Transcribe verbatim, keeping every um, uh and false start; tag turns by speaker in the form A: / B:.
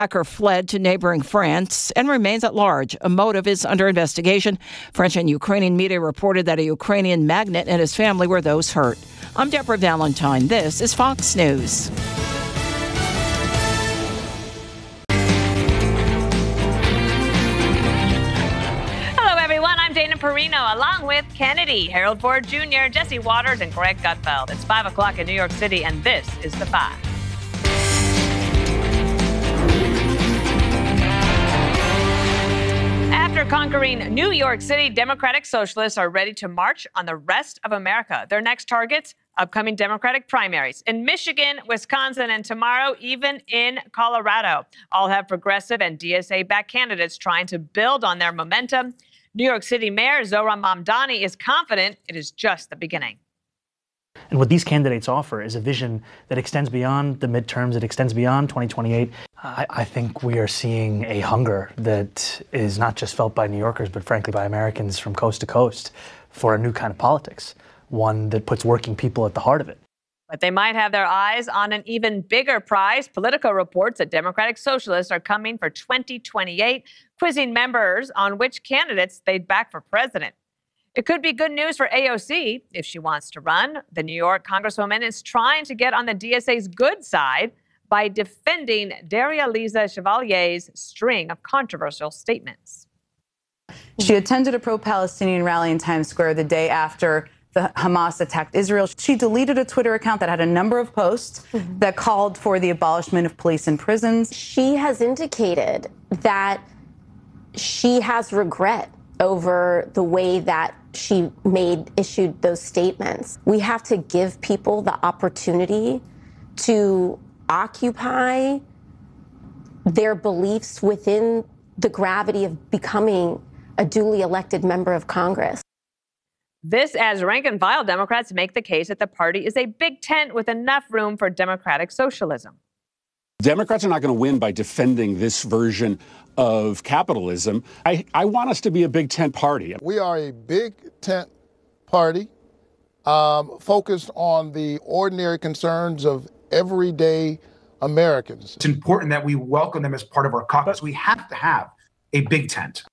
A: Attacker fled to neighboring France and remains at large. A motive is under investigation. French and Ukrainian media reported that a Ukrainian magnate and his family were those hurt. I'm Deborah Valentine. This is Fox News.
B: Hello, everyone. I'm Dana Perino, along with Kennedy, Harold Ford Junior, Jesse Waters, and Greg Gutfeld. It's five o'clock in New York City, and this is The Five. After conquering New York City, Democratic Socialists are ready to march on the rest of America. Their next targets, upcoming Democratic primaries in Michigan, Wisconsin, and tomorrow even in Colorado. All have progressive and D S A-backed candidates trying to build on their momentum. New York City Mayor Zohran Mamdani is confident it is just the beginning.
C: And what these candidates offer is a vision that extends beyond the midterms, it extends beyond twenty twenty-eight. I, I think we are seeing a hunger that is not just felt by New Yorkers, but frankly by Americans from coast to coast for a new kind of politics, one that puts working people at the heart of it.
B: But they might have their eyes on an even bigger prize. Politico reports that Democratic Socialists are coming for twenty twenty-eight, quizzing members on which candidates they'd back for president. It could be good news for A O C if she wants to run. The New York Congresswoman is trying to get on the D S A's good side by defending Daria-Liza Chevalier's string of controversial statements.
D: She attended a pro-Palestinian rally in Times Square the day after the Hamas attacked Israel. She deleted a Twitter account that had a number of posts mm-hmm. that called for the abolishment of police and prisons.
E: She has indicated that she has regret over the way that she made, issued those statements. We have to give people the opportunity to occupy their beliefs within the gravity of becoming a duly elected member of Congress.
B: This as rank and file Democrats make the case that the party is a big tent with enough room for democratic socialism.
F: Democrats are not going to win by defending this version of capitalism. I, I want us to be a big tent party.
G: We are a big tent party um, focused on the ordinary concerns of everyday Americans.
H: It's important that we welcome them as part of our caucus. We have to have a big tent.